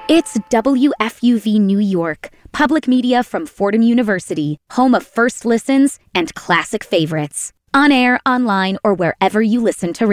It's WFUV New York, public media from Fordham University, home of first listens and classic favorites. On air, online, or wherever you listen to